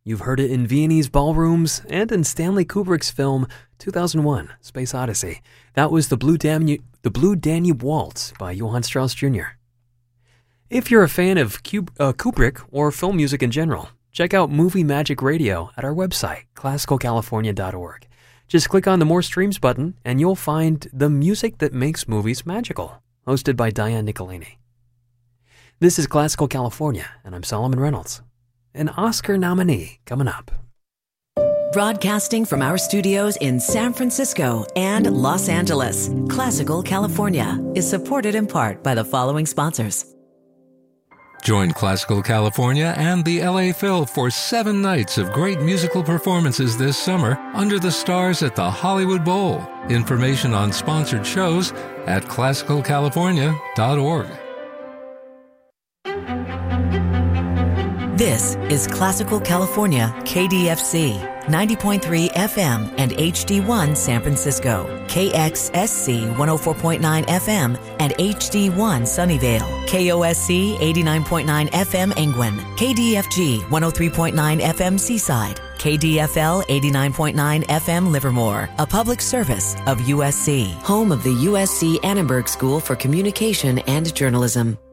You've heard it in Viennese ballrooms and in Stanley Kubrick's film 2001, Space Odyssey. That was the Blue Danube Waltz by Johann Strauss Jr. If you're a fan of Kubrick or film music in general, check out Movie Magic Radio at our website, classicalcalifornia.org. Just click on the More Streams button and you'll find The Music That Makes Movies Magical, hosted by Diane Nicolini. This is Classical California, and I'm Solomon Reynolds. An Oscar nominee coming up. Broadcasting from our studios in San Francisco and Los Angeles, Classical California is supported in part by the following sponsors. Join Classical California and the LA Phil for 7 nights of great musical performances this summer under the stars at the Hollywood Bowl. Information on sponsored shows at classicalcalifornia.org. This is Classical California, KDFC, 90.3 FM and HD1 San Francisco, KXSC 104.9 FM and HD1 Sunnyvale, KOSC 89.9 FM Angwin, KDFG 103.9 FM Seaside, KDFL 89.9 FM Livermore, a public service of USC, home of the USC Annenberg School for Communication and Journalism.